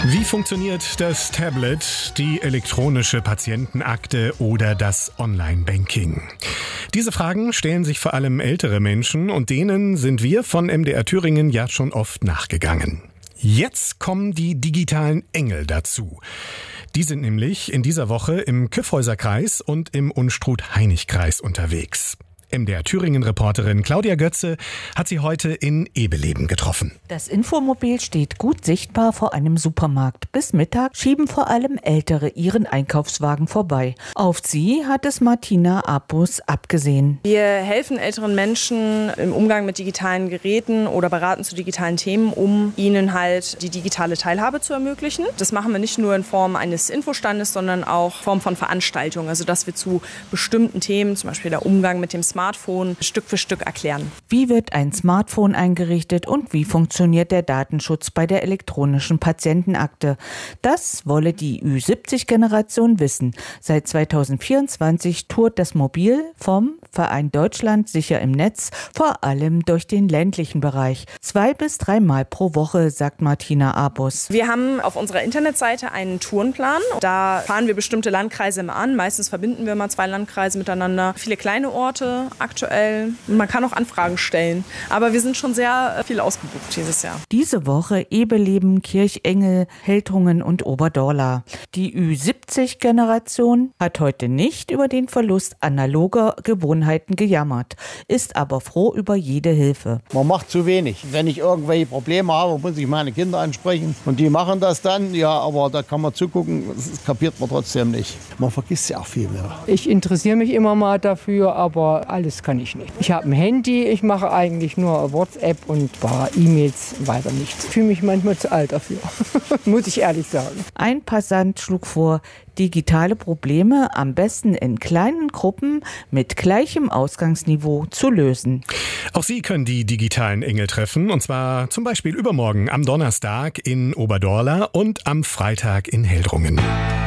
Wie funktioniert das Tablet, die elektronische Patientenakte oder das Online-Banking? Diese Fragen stellen sich vor allem ältere Menschen und denen sind wir von MDR Thüringen ja schon oft nachgegangen. Jetzt kommen die digitalen Engel dazu. Die sind nämlich in dieser Woche im Kyffhäuser-Kreis und im Unstrut-Hainich-Kreis unterwegs. MDR Thüringen-Reporterin Claudia Götze hat sie heute in Ebeleben getroffen. Das Infomobil steht gut sichtbar vor einem Supermarkt. Bis Mittag schieben vor allem Ältere ihren Einkaufswagen vorbei. Auf sie hat es Martina Apus abgesehen. Wir helfen älteren Menschen im Umgang mit digitalen Geräten oder beraten zu digitalen Themen, um ihnen halt die digitale Teilhabe zu ermöglichen. Das machen wir nicht nur in Form eines Infostandes, sondern auch in Form von Veranstaltungen. Also dass wir zu bestimmten Themen, zum Beispiel der Umgang mit dem Smartphone, Stück für Stück erklären. Wie wird ein Smartphone eingerichtet und wie funktioniert der Datenschutz bei der elektronischen Patientenakte? Das wolle die Ü70-Generation wissen. Seit 2024 tourt das Mobil vom Verein Deutschland sicher im Netz, vor allem durch den ländlichen Bereich. 2 bis 3 Mal pro Woche, sagt Martina Apus. Wir haben auf unserer Internetseite einen Tourenplan. Da fahren wir bestimmte Landkreise immer an. Meistens verbinden wir mal 2 Landkreise miteinander. Viele kleine Orte aktuell. Man kann auch Anfragen stellen. Aber wir sind schon sehr viel ausgebucht dieses Jahr. Diese Woche Ebeleben, Kirchengel, Heltungen und Oberdorla. Die Ü70-Generation hat heute nicht über den Verlust analoger Gewohnheiten gejammert, ist aber froh über jede Hilfe. Man macht zu wenig. Wenn ich irgendwelche Probleme habe, muss ich meine Kinder ansprechen. Und die machen das dann, ja, aber da kann man zugucken, das kapiert man trotzdem nicht. Man vergisst ja auch viel mehr. Ich interessiere mich immer mal dafür, aber alles kann ich nicht. Ich habe ein Handy, ich mache eigentlich nur WhatsApp und ein paar E-Mails, weiter nichts. Ich fühle mich manchmal zu alt dafür, muss ich ehrlich sagen. Ein Passant schlug vor, digitale Probleme am besten in kleinen Gruppen mit gleichem Ausgangsniveau zu lösen. Auch Sie können die digitalen Engel treffen, und zwar zum Beispiel übermorgen am Donnerstag in Oberdorla und am Freitag in Heldrungen.